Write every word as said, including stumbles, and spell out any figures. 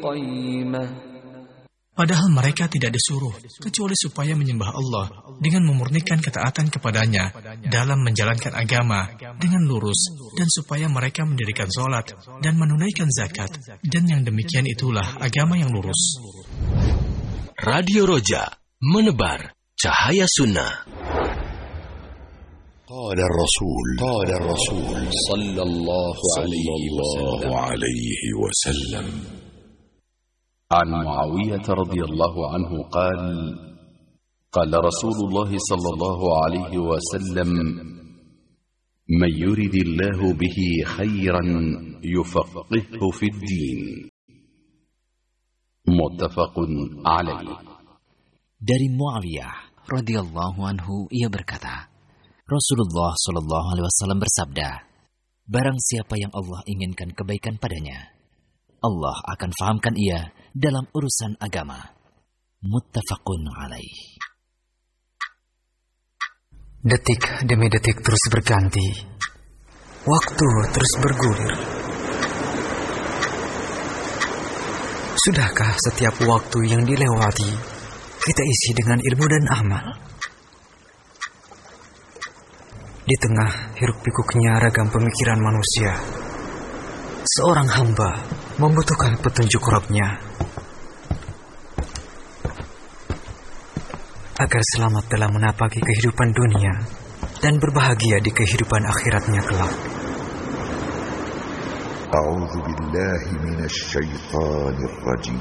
قيمة. Padahal mereka tidak disuruh kecuali supaya menyembah Allah dengan memurnikan ketaatan kepadanya dalam menjalankan agama dengan lurus, dan supaya mereka mendirikan sholat dan menunaikan zakat, dan yang demikian itulah agama yang lurus. Radio Roja, menebar cahaya sunnah. قال الرسول قال الرسول صلى الله عليه وسلم عن معاوية رضي الله عنه قال قال رسول الله صلى الله عليه وسلم من يرد الله به خيرا يفقهه في الدين. متفق عليه. Dari Muawiyah radhiyallahu anhu ia berkata, Rasulullah shallallahu alaihi wasallam bersabda, barang siapa yang Allah inginkan kebaikan padanya, Allah akan fahamkan ia dalam urusan agama. Muttafaqun alaih. Detik demi detik terus berganti, waktu terus bergulir. Sudahkah setiap waktu yang dilewati kita isi dengan ilmu dan amal? Di tengah hiruk-pikuknya ragam pemikiran manusia, seorang hamba membutuhkan petunjuk Rabb-Nya agar selamat dalam menapaki kehidupan dunia dan berbahagia di kehidupan akhiratnya kelak. A'udzu billahi minasy syaithanir rajim.